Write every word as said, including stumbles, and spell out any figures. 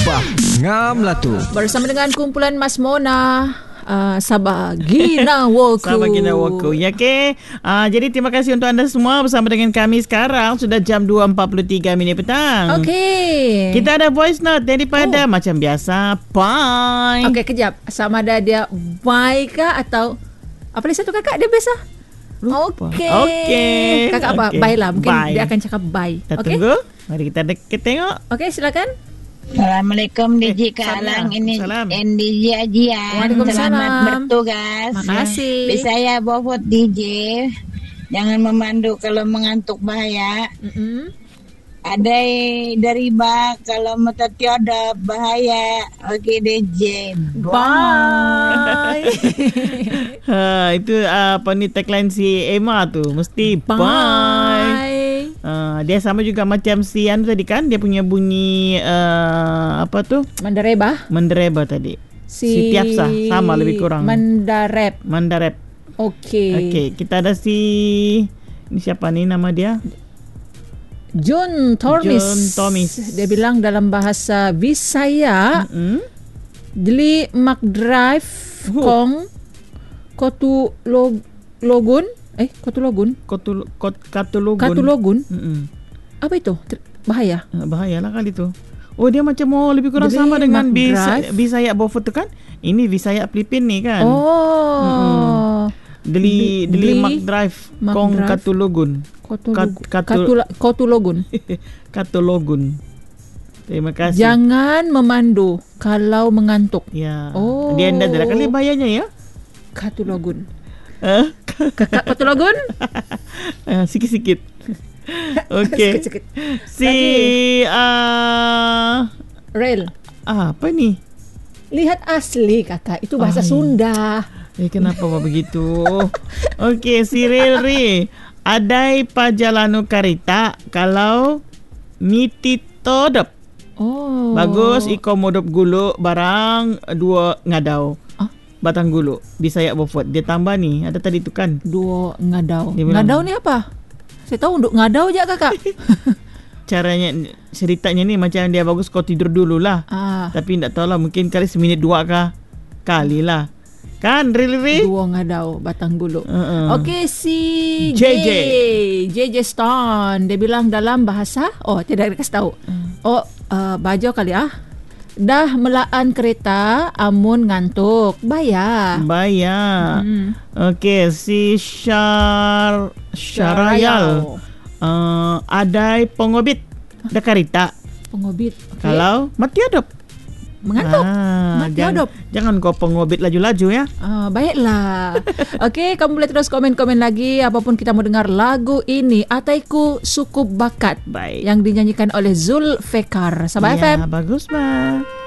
Bah, ngam lah tu. Bersama dengan kumpulan Mas Mona. Uh, Sabagina Woku. Sabagina Woku. Ya, okay. Uh, jadi terima kasih untuk anda semua bersama dengan kami sekarang. Sudah jam dua empat puluh tiga minit petang. Okay. Kita ada voice note daripada oh. macam biasa. Bye. Okay, kejap. Sama ada dia bye kah atau apa lagi satu kakak dia biasa? Lupa. Okay. Okay. Kakak apa? Okay. Bye lah. Mungkin bye. dia akan cakap bye. Kita okay? tunggu. Mari kita deket tengok. Okay, silakan. Assalamualaikum D J Kak Salam. Alang, ini Salam. D J Ajian. Waalaikumsalam. Selamat bertugas. Makasih. Saya Bofot D J. Jangan memandu kalau mengantuk bahaya. Mm-mm. Ada dari bak kalau mata tiada bahaya. Okey D J. Bye. ha, itu uh, apa ni tagline si Emma tu. Mesti bye. bye. Uh, dia sama juga macam si anu tadi kan, dia punya bunyi uh, apa tu? Mandareba. Mandareba tadi. Si, si Tiapsa sama lebih kurang. Mandarep. Mandarep. Okey. Okey, kita ada si ni siapa ni nama dia? John Tormis. John Tormis. Dia bilang dalam bahasa Visaya, mm-hmm. Dili Makdrive oh. Kong Kotu log, Logun Eh Kotulogun Kotul kot, Katulogun Katulogun mm-hmm. Apa itu? Bahaya? Bahayalah kali tu. Oh, dia macam mau lebih kurang Dili sama dengan Visaya, Visaya Bofut tu kan. Ini Visaya Filipin ni kan. Oh mm-hmm. Dili Dili Makdrive Kong Katulogun Kotulogun Katulogun. Terima kasih. Jangan memandu kalau mengantuk. Ya. Oh. Dia anda adalah kali bayarnya ya. Katulogun. Eh? Kakak Katulogun? uh, sikit-sikit. Okey. Sikit-sikit. Si uh, Rel. Ah, apa ni? Lihat asli kakak. Itu bahasa Ay. Sunda. Eh, kenapa begitu? Okey, si Rel Ri. Adai pajalanu karita kalau miti todop. Oh. Bagus iko modop gulu barang dua ngadau. Ah? Batang gulu. Bisaya Bofot. Dia tambah ni. Ada tadi tu kan. Dua ngadau. Ngadau ni apa? Saya tahu untuk ngadau je kakak. Caranya ceritanya ni macam dia bagus kau tidur dululah. Ah. Tapi tak tahulah mungkin kali seminit dua kah. Kali lah. Kan Riri? Dua ngadau batang gulu. Uh-uh. Okey, si J J J J Stone dia bilang dalam bahasa, oh tidak dikasih tahu. Uh. Oh, uh, baju kali ah. Dah melaan kereta amun ngantuk. Bayar. Bayar. Hmm. Okey, si Syar Syarayal. Uh, adai pengobit dah karita. Pengobit. Okay. Kalau mati adop. Mengantuk. Ah, mati jangan, adop. Jangan kau pengobit laju-laju ya. Ah, baiklah. Okey, kamu boleh terus komen-komen lagi apapun kita mau dengar lagu ini. Ataiku Sukup Bakat. Baik. Yang dinyanyikan oleh Zulfikar. Sabah ya, F M. Bagus, Mbak.